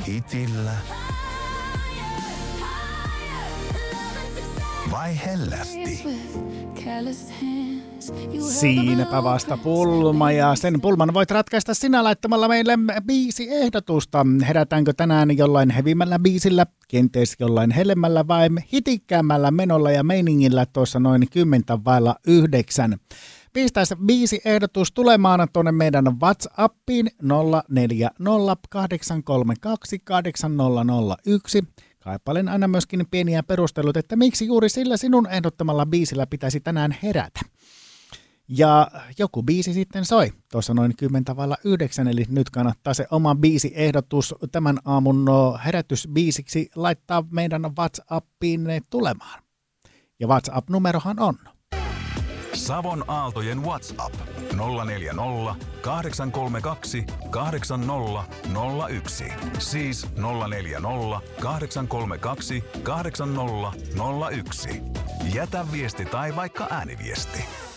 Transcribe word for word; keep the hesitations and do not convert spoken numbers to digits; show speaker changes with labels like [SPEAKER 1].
[SPEAKER 1] Hitillä vai hellästi?
[SPEAKER 2] Siinäpä vasta pulma, ja sen pulman voit ratkaista sinä laittamalla meille biisi ehdotusta. Herätäänkö tänään jollain hevimmällä biisillä, kenties jollain hellemmällä vai hitikkäämmällä menolla ja meiningillä tuossa noin kymmentä vailla yhdeksän. Pistäisi biisi ehdotus tulemaan tuonne meidän WhatsAppiin nolla neljä nolla kahdeksan kolme kaksi kahdeksan nolla nolla yksi. Kaipailen aina myöskin pieniä perustelut, että miksi juuri sillä sinun ehdottamalla biisillä pitäisi tänään herätä. Ja joku biisi sitten soi tuossa noin kymmentä vailla yhdeksän, eli nyt kannattaa se oma biisiehdotus tämän aamun herätysbiisiksi laittaa meidän WhatsAppiin tulemaan. Ja WhatsApp-numerohan on
[SPEAKER 1] Savon Aaltojen WhatsApp nolla neljä nolla kahdeksan kolme kaksi kahdeksan nolla nolla yksi. Siis nolla neljä nolla kahdeksan kolme kaksi kahdeksan nolla nolla yksi. Jätä viesti tai vaikka ääniviesti.